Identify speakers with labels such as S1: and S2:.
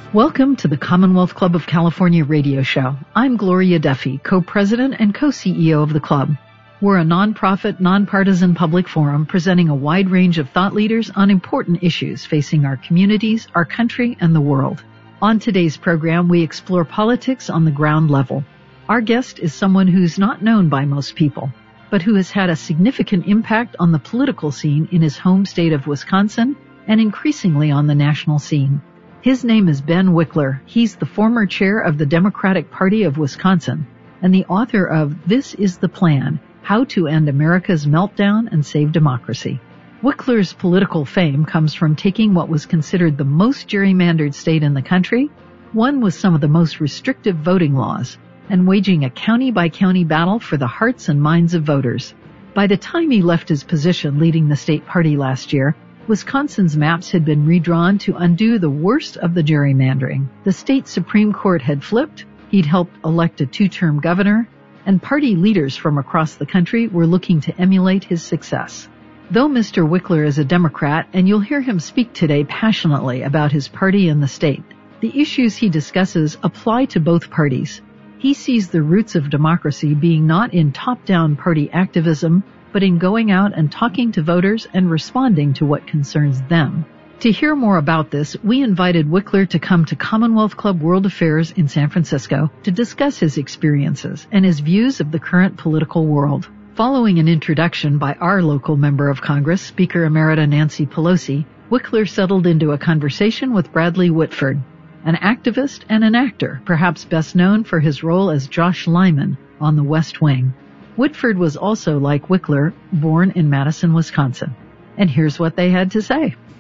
S1: Welcome to the Commonwealth Club of California radio show. I'm Gloria Duffy, co-president and co-CEO of the club. We're a nonprofit, nonpartisan public forum presenting a wide range of thought leaders on important issues facing our communities, our country, and the world. On today's program, we explore politics on the ground level. Our guest is someone who's not known by most people, but who has had a significant impact on the political scene in his home state of Wisconsin and increasingly on the national scene. His name is Ben Wickler. He's the former chair of the Democratic Party of Wisconsin and the author of This is the Plan, How to End America's Meltdown and Save Democracy. Wickler's political fame comes from taking what was considered the most gerrymandered state in the country, one with some of the most restrictive voting laws, and waging a county-by-county battle for the hearts and minds of voters. By the time he left his position leading the state party last year, Wisconsin's maps had been redrawn to undo the worst of the gerrymandering. The state Supreme Court had flipped, he'd helped elect a two-term governor, and party leaders from across the country were looking to emulate his success. Though Mr. Wickler is a Democrat, and you'll hear him speak today passionately about his party and the state, the issues he discusses apply to both parties. He sees the roots of democracy being not in top-down party activism, but in going out and talking to voters and responding to what concerns them. To hear more about this, we invited Wickler to come to Commonwealth Club World Affairs in San Francisco to discuss his experiences and his views of the current political world. Following an introduction by our local member of Congress, Speaker Emerita Nancy Pelosi, Wickler settled into a conversation with Bradley Whitford, an activist and an actor, perhaps best known for his role as Josh Lyman on The West Wing. Whitford was also, like Wickler, born in Madison, Wisconsin. And here's what they had to say.